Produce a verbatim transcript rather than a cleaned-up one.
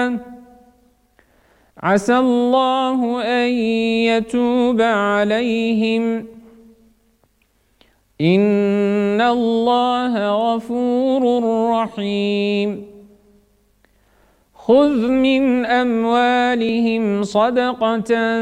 عسى الله أن يتوب عليهم إن الله غفور رحيم خذ من أموالهم صدقة